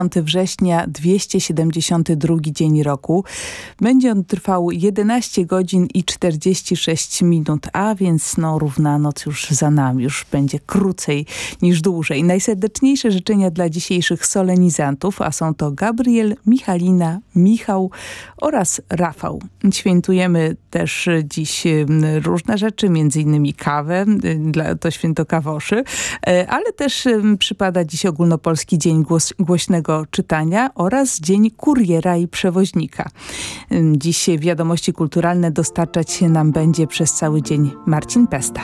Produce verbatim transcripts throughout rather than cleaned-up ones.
września, dwieście siedemdziesiąty drugi dzień roku. Będzie on trwał jedenaście godzin i czterdzieści sześć minut, a więc no równa noc już za nami, już będzie krócej niż dłużej. Najserdeczniejsze życzenia dla dzisiejszych solenizantów, a są to Gabriel, Michalina, Michał oraz Rafał. Świętujemy też dziś różne rzeczy, między innymi kawę, to święto kawoszy, ale też przypada dziś ogólnopolski dzień głos, głośnego czytania oraz Dzień Kuriera i Przewoźnika. Dziś wiadomości kulturalne dostarczać się nam będzie przez cały dzień Marcin Pesta.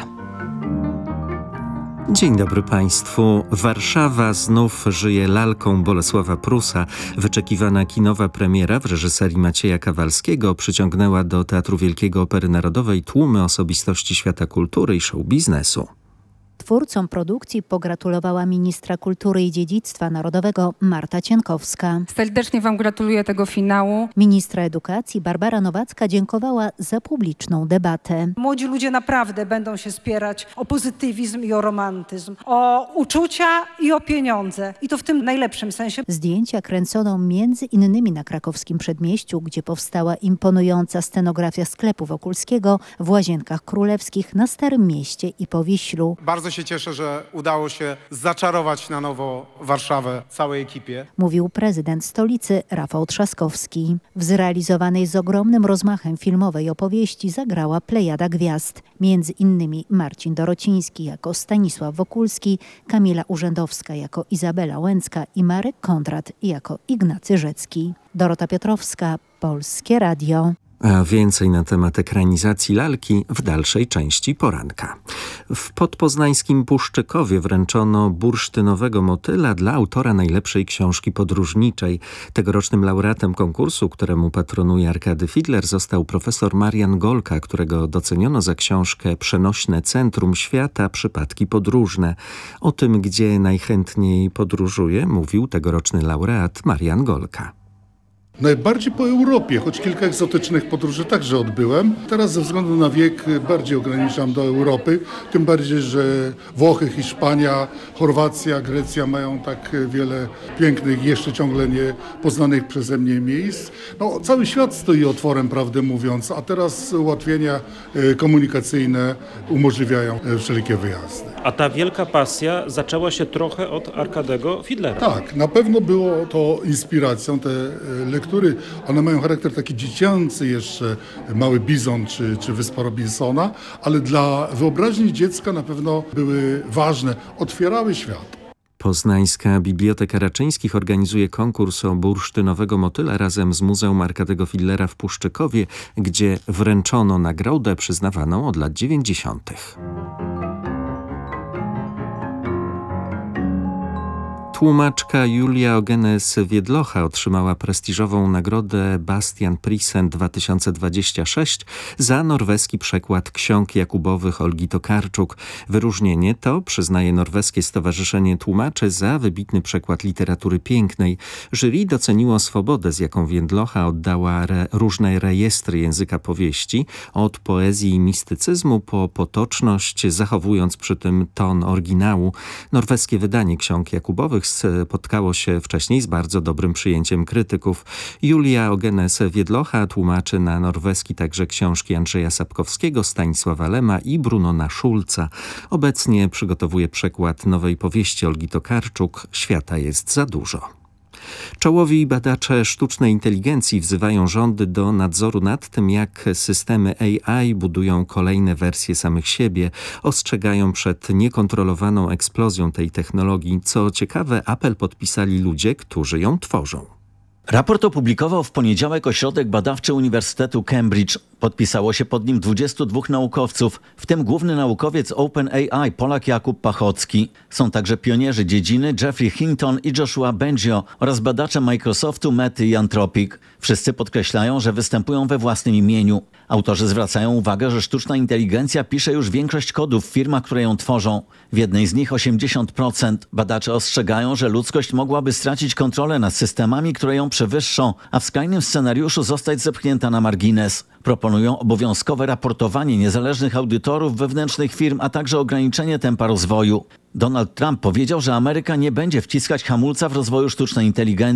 Dzień dobry Państwu. Warszawa znów żyje lalką Bolesława Prusa. Wyczekiwana kinowa premiera w reżyserii Macieja Kawalskiego przyciągnęła do Teatru Wielkiego Opery Narodowej tłumy osobistości świata kultury i show biznesu. Twórcom produkcji pogratulowała ministra kultury i dziedzictwa narodowego Marta Cienkowska. Serdecznie Wam gratuluję tego finału. Ministra edukacji Barbara Nowacka dziękowała za publiczną debatę. Młodzi ludzie naprawdę będą się spierać o pozytywizm i o romantyzm, o uczucia i o pieniądze. I to w tym najlepszym sensie. Zdjęcia kręcono między innymi na krakowskim Przedmieściu, gdzie powstała imponująca scenografia sklepu Wokulskiego, w Łazienkach Królewskich, na Starym Mieście i Powiślu. Bardzo się cieszę, że udało się zaczarować na nowo Warszawę całej ekipie. Mówił prezydent stolicy Rafał Trzaskowski. W zrealizowanej z ogromnym rozmachem filmowej opowieści zagrała plejada gwiazd. Między innymi Marcin Dorociński jako Stanisław Wokulski, Kamila Urzędowska jako Izabela Łęcka i Marek Kondrat jako Ignacy Rzecki. Dorota Piotrowska, Polskie Radio. A więcej na temat ekranizacji lalki w dalszej części poranka. W podpoznańskim Puszczykowie wręczono bursztynowego motyla dla autora najlepszej książki podróżniczej. Tegorocznym laureatem konkursu, któremu patronuje Arkady Fidler, został profesor Marian Golka, którego doceniono za książkę Przenośne Centrum Świata – Przypadki podróżne. O tym, gdzie najchętniej podróżuje, mówił tegoroczny laureat Marian Golka. Najbardziej po Europie, choć kilka egzotycznych podróży także odbyłem. Teraz ze względu na wiek bardziej ograniczam do Europy, tym bardziej, że Włochy, Hiszpania, Chorwacja, Grecja mają tak wiele pięknych, jeszcze ciągle nie poznanych przeze mnie miejsc. No, cały świat stoi otworem, prawdę mówiąc, a teraz ułatwienia komunikacyjne umożliwiają wszelkie wyjazdy. A ta wielka pasja zaczęła się trochę od Arkadego Fidlera. Tak, na pewno było to inspiracją, te lektury. One mają charakter taki dziecięcy jeszcze, Mały Bizon czy, czy Wyspa Robinsona, ale dla wyobraźni dziecka na pewno były ważne, otwierały świat. Poznańska Biblioteka Raczyńskich organizuje konkurs o bursztynowego motyla razem z Muzeum Arkadego Fidlera w Puszczykowie, gdzie wręczono nagrodę przyznawaną od lat dziewięćdziesiątych. Tłumaczka Julia Ogenes-Wiedlocha otrzymała prestiżową nagrodę Bastian Prisen dwa tysiące dwadzieścia sześć za norweski przekład ksiąg Jakubowych Olgi Tokarczuk. Wyróżnienie to przyznaje Norweskie Stowarzyszenie Tłumaczy za wybitny przekład literatury pięknej. Jury doceniło swobodę, z jaką Wiedlocha oddała re, różne rejestry języka powieści, od poezji i mistycyzmu po potoczność, zachowując przy tym ton oryginału. Norweskie wydanie ksiąg Jakubowych spotkało się wcześniej z bardzo dobrym przyjęciem krytyków. Julia Ogenes-Wiedlocha tłumaczy na norweski także książki Andrzeja Sapkowskiego, Stanisława Lema i Brunona Schulza. Obecnie przygotowuje przekład nowej powieści Olgi Tokarczuk „Świata jest za dużo”. Czołowi badacze sztucznej inteligencji wzywają rządy do nadzoru nad tym, jak systemy A I budują kolejne wersje samych siebie. Ostrzegają przed niekontrolowaną eksplozją tej technologii. Co ciekawe, apel podpisali ludzie, którzy ją tworzą. Raport opublikował w poniedziałek ośrodek badawczy Uniwersytetu Cambridge. Podpisało się pod nim dwudziestu dwóch naukowców, w tym główny naukowiec OpenAI Polak Jakub Pachocki. Są także pionierzy dziedziny Jeffrey Hinton i Joshua Bengio oraz badacze Microsoftu, Mety i Anthropic. Wszyscy podkreślają, że występują we własnym imieniu. Autorzy zwracają uwagę, że sztuczna inteligencja pisze już większość kodów w firmach, które ją tworzą. W jednej z nich osiemdziesiąt procent. Badacze ostrzegają, że ludzkość mogłaby stracić kontrolę nad systemami, które ją przewyższą, a w skrajnym scenariuszu zostać zepchnięta na margines. Proponują obowiązkowe raportowanie niezależnych audytorów wewnętrznych firm, a także ograniczenie tempa rozwoju. Donald Trump powiedział, że Ameryka nie będzie wciskać hamulca w rozwoju sztucznej inteligencji.